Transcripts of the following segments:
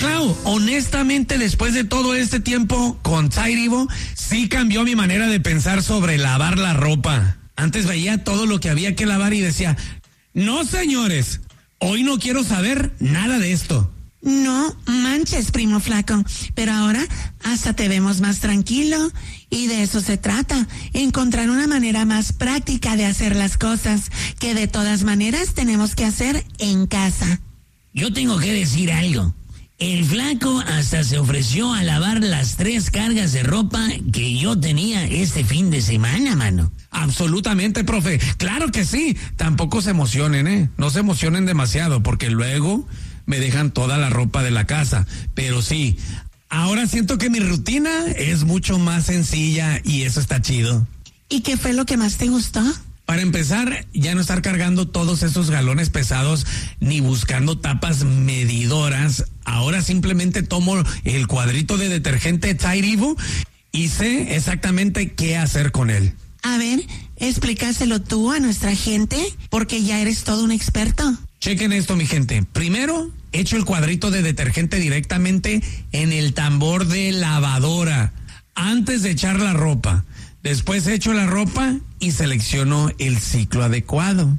Clau, honestamente, después de todo este tiempo con Tide Evo, sí cambió mi manera de pensar sobre lavar la ropa. Antes veía todo lo que había que lavar y decía, no señores, hoy no quiero saber nada de esto. No manches, primo flaco, pero ahora hasta te vemos más tranquilo y de eso se trata, encontrar una manera más práctica de hacer las cosas que de todas maneras tenemos que hacer en casa. Yo tengo que decir algo. El flaco hasta se ofreció a lavar las 3 cargas de ropa que yo tenía este fin de semana, mano. Absolutamente, profe. Claro que sí. Tampoco se emocionen, ¿eh? No se emocionen demasiado porque luego me dejan toda la ropa de la casa. Pero sí, ahora siento que mi rutina es mucho más sencilla y eso está chido. ¿Y qué fue lo que más te gustó? Para empezar, ya no estar cargando todos esos galones pesados ni buscando tapas medidoras. Ahora simplemente tomo el cuadrito de detergente Tide Evo y sé exactamente qué hacer con él. A ver, explícaselo tú a nuestra gente, porque ya eres todo un experto. Chequen esto, mi gente. Primero, echo el cuadrito de detergente directamente en el tambor de lavadora antes de echar la ropa. Después echo la ropa y selecciono el ciclo adecuado.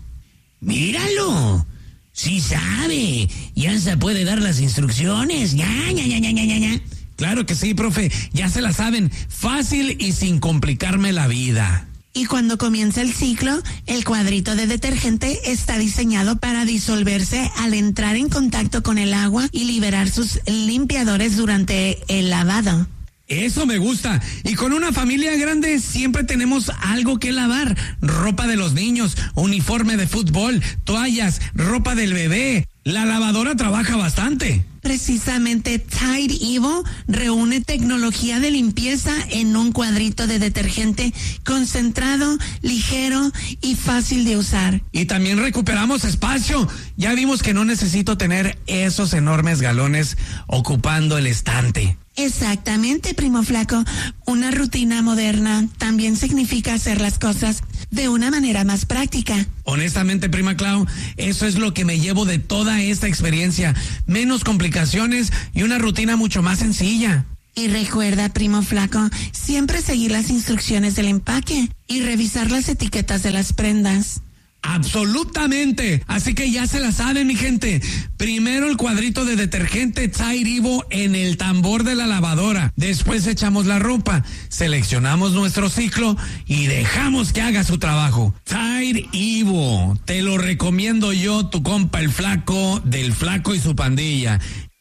¡Míralo! ¡Sí sabe! Ya se puede dar las instrucciones. ¡Ya! Claro que sí, profe. Ya se la saben. Fácil y sin complicarme la vida. Y cuando comienza el ciclo, el cuadrito de detergente está diseñado para disolverse al entrar en contacto con el agua y liberar sus limpiadores durante el lavado. Eso me gusta. Y con una familia grande siempre tenemos algo que lavar. Ropa de los niños, uniforme de fútbol, toallas, ropa del bebé. La lavadora trabaja bastante. Precisamente Tide Evo reúne tecnología de limpieza en un cuadrito de detergente concentrado, ligero y fácil de usar. Y también recuperamos espacio. Ya vimos que no necesito tener esos enormes galones ocupando el estante. Exactamente, primo flaco. Una rutina moderna también significa hacer las cosas de una manera más práctica. Honestamente, prima Clau, eso es lo que me llevo de toda esta experiencia. Menos complicaciones y una rutina mucho más sencilla. Y recuerda, primo flaco, siempre seguir las instrucciones del empaque y revisar las etiquetas de las prendas. Absolutamente. Así que ya se la saben, mi gente. Primero el cuadrito de detergente Tide Evo en el tambor de la lavadora. Después echamos la ropa, seleccionamos nuestro ciclo y dejamos que haga su trabajo. Tide Evo, te lo recomiendo yo, tu compa el flaco, del flaco y su pandilla.